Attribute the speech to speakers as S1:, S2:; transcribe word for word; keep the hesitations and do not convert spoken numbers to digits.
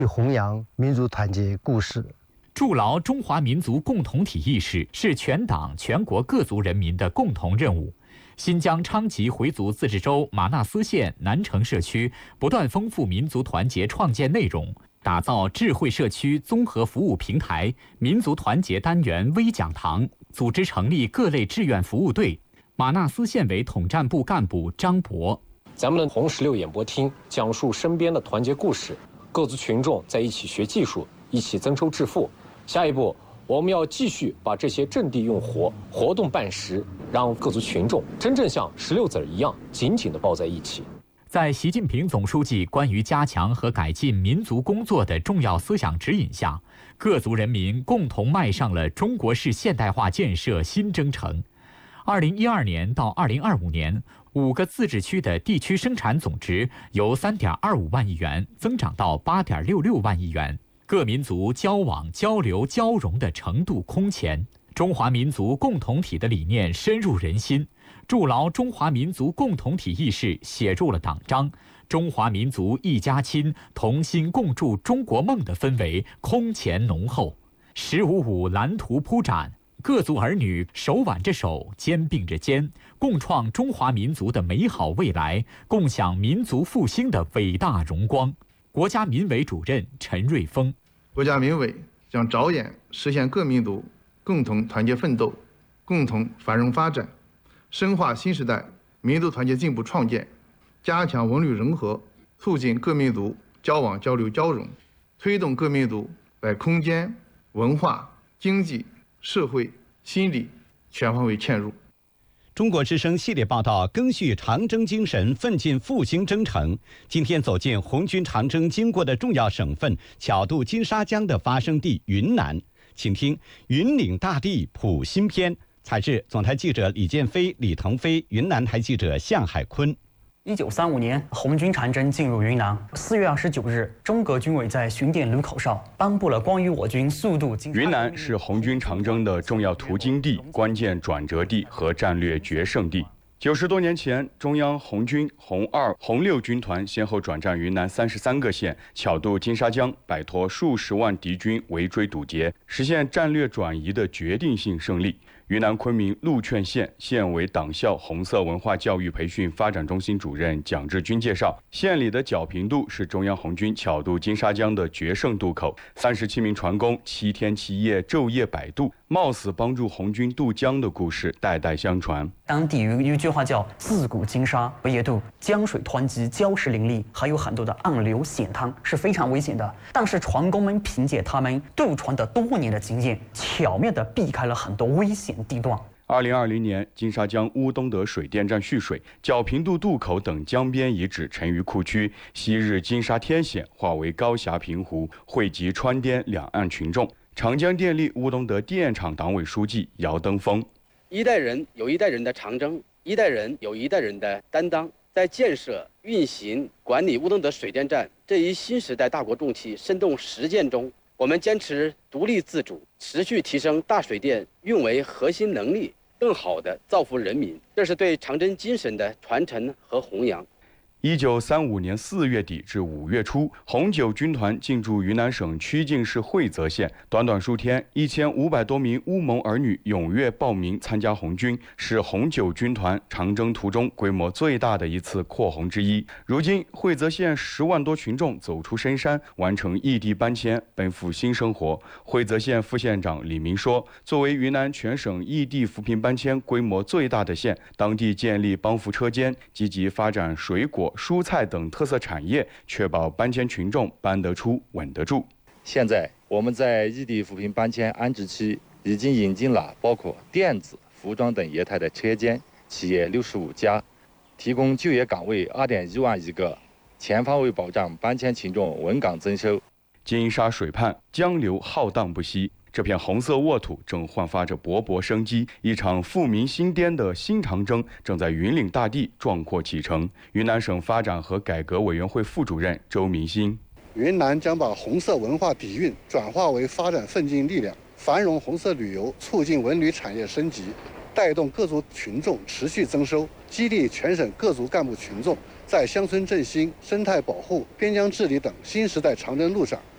S1: 弘扬民族团结故事。
S2: 筑牢中华民族共同体意识是全党全国各族人民的共同任务。新疆昌吉回族自治州玛纳斯县南城社区不断丰富民族团结创建内容，打造智慧社区综合服务平台、民族团结单元微讲堂，组织成立各类志愿服务队。玛纳斯县委统战部干部张博：
S3: 咱们的红十六演播厅讲述身边的团结故事，各族群众在一起学技术，一起增收致富。下一步，我们要继续把这些阵地用活，活动办实，让各族群众真正像石榴籽一样紧紧地抱在一起。
S2: 在习近平总书记关于加强和改进民族工作的重要思想指引下，各族人民共同迈上了中国式现代化建设新征程。二零一二年到二零二五年，五个自治区的地区生产总值由三点二五万亿元增长到八点六六万亿元，各民族交往、交流、交融的程度空前。中华民族共同体的理念深入人心，筑牢中华民族共同体意识写入了党章，中华民族一家亲、同心共筑中国梦的氛围空前浓厚。十五五蓝图铺展，各族儿女手挽着手，肩并着肩，共创中华民族的美好未来，共享民族复兴的伟大荣光。国家民委主任陈瑞峰：
S4: 国家民委将着眼实现各民族共同团结奋斗，共同繁荣发展，深化新时代民族团结进步创建，加强文旅融合，促进各民族交往交流交融，推动各民族在空间、文化、经济、社会、心理全方位嵌入。
S5: 中国之声系列报道赓续长征精神，奋进复兴征程。今天走进红军长征经过的重要省份，巧渡金沙江的发生地云南，请听《云岭大地谱新篇》，采制总台记者李建飞、李腾飞，云南台记者向海坤。
S6: 一九三五年，红军长征进入云南。四月二十九日，中革军委在巡点路口上颁布了关于我军速度金沙。
S7: 云南是红军长征的重要途经地、关键转折地和战略决胜地。九十多年前，中央红军红二、红六军团先后转战云南三十三个县，巧渡金沙江，摆脱数十万敌军围追堵截，实现战略转移的决定性胜利。云南昆明禄劝县县委党校红色文化教育培训发展中心主任蒋志军介绍，县里的皎平渡是中央红军巧渡金沙江的决胜渡口，三十七名船工七天七夜昼夜摆渡，冒死帮助红军渡江的故事代代相传。
S6: 当地有一句话叫“自古金沙不夜渡”，江水湍急，礁石林立，还有很多的暗流险滩，是非常危险的。但是船工们凭借他们渡船的多年的经验，巧妙地避开了很多危险地段。
S7: 二零二零年，金沙江乌东德水电站蓄水，皎平渡渡口等江边遗址沉于库区。昔日金沙天险化为高峡平湖，汇集川滇两岸群众。长江电力乌东德电厂党委书记姚登峰：
S8: 一代人有一代人的长征，一代人有一代人的担当。在建设、运行、管理乌东德水电站这一新时代大国重器生动实践中，我们坚持独立自主，持续提升大水电运维核心能力，更好地造福人民，这是对长征精神的传承和弘扬。
S7: 一九三五年四月底至五月初，红九军团进驻云南省曲靖市会泽县。短短数天，一千五百多名乌蒙儿女踊跃报名参加红军，是红九军团长征途中规模最大的一次扩红之一。如今，会泽县十万多群众走出深山，完成异地搬迁，奔赴新生活。会泽县副县长李明说：“作为云南全省异地扶贫搬迁规模最大的县，当地建立帮扶车间，积极发展水果、蔬菜等特色产业，确保搬迁群众搬得出、稳得住。
S9: 现在我们在异地扶贫搬迁安置区已经引进了包括电子、服装等业态的车间，企业六十五家，提供就业岗位二点一万一个，全方位保障搬迁群众稳岗增收。
S7: 金沙水畔，江流浩荡不息。这片红色沃土正焕发着勃勃生机，一场富民兴颠的新长征正在云岭大地壮阔启程。云南省发展和改革委员会副主任周明星：
S10: 云南将把红色文化底蕴转化为发展奋进力量，繁荣红色旅游，促进文旅产业升级，带动各族群众持续增收，激励全省各族干部群众在乡村振兴、生态保护、边疆治理等新时代长征路上